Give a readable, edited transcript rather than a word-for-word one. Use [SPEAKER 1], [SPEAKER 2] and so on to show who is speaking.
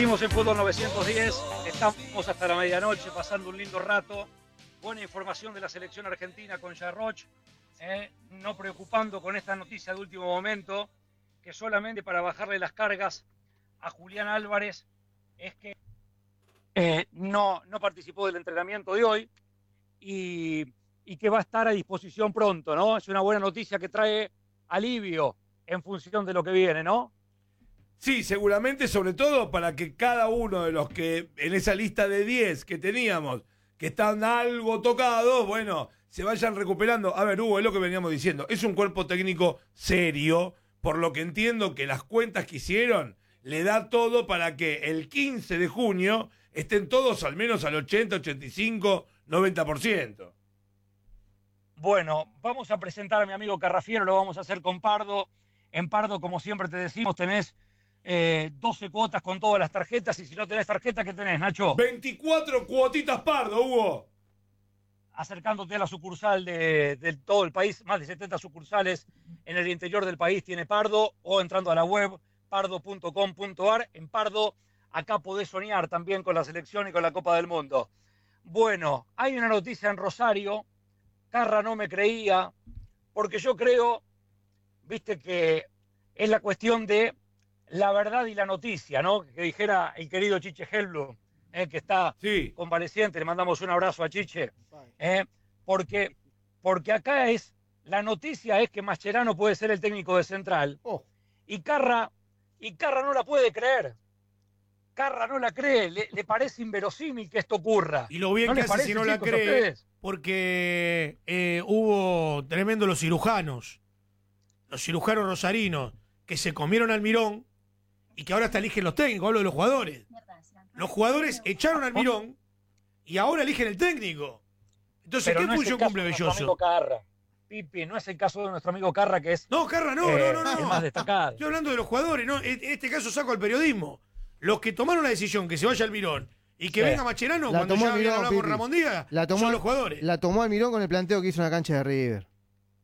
[SPEAKER 1] Seguimos en Fútbol 910, estamos hasta la medianoche pasando un lindo rato, buena información de la selección argentina con Yarroch, no preocupando con esta noticia de último momento, que solamente para bajarle las cargas a Julián Álvarez es que no participó del entrenamiento de hoy y que va a estar a disposición pronto, ¿no? Es una buena noticia que trae alivio en función de lo que viene, ¿no?
[SPEAKER 2] Sí, seguramente, sobre todo para que cada uno de los que en esa lista de 10 que teníamos, que están algo tocados, bueno, se vayan recuperando. A ver, Hugo, es lo que veníamos diciendo. Es un cuerpo técnico serio, por lo que entiendo que las cuentas que hicieron le da todo para que el 15 de junio estén todos al menos al 80, 85, 90%.
[SPEAKER 1] Bueno, vamos a presentar a mi amigo Carrafiero, lo vamos a hacer con Pardo. En Pardo, como siempre te decimos, tenés 12 cuotas con todas las tarjetas, y si no tenés tarjeta, ¿qué tenés, Nacho?
[SPEAKER 2] 24 cuotitas Pardo, Hugo.
[SPEAKER 1] Acercándote a la sucursal de todo el país, más de 70 sucursales en el interior del país tiene Pardo, o entrando a la web pardo.com.ar. En Pardo, acá podés soñar también con la selección y con la Copa del Mundo. Bueno, hay una noticia en Rosario. Carra no me creía, porque yo creo, viste, que es la cuestión de la verdad y la noticia, ¿no? Que dijera el querido Chiche Helblum, que está convaleciente, le mandamos un abrazo a Chiche, porque acá la noticia es que Mascherano puede ser el técnico de Central, y Carra no la puede creer. Carra no la cree, le parece inverosímil que esto ocurra.
[SPEAKER 3] Y lo bien que hace si no la cree, porque hubo tremendo los cirujanos rosarinos, que se comieron al Mirón y que ahora hasta eligen los técnicos. Hablo de los jugadores. Los jugadores echaron al Mirón y ahora eligen el técnico. Entonces,
[SPEAKER 1] pero
[SPEAKER 3] ¿qué
[SPEAKER 1] no
[SPEAKER 3] función cumple Belloso?
[SPEAKER 1] Pipi, no es el caso de nuestro amigo Carra, que es...
[SPEAKER 3] No, Carra no.
[SPEAKER 1] El más destacado.
[SPEAKER 3] Estoy hablando de los jugadores, ¿no? En este caso saco al periodismo. Los que tomaron la decisión que se vaya al Mirón y que venga Mascherano, cuando ya habían hablado con Ramón Díaz, son los jugadores.
[SPEAKER 4] La tomó Almirón con el planteo que hizo en la cancha de River.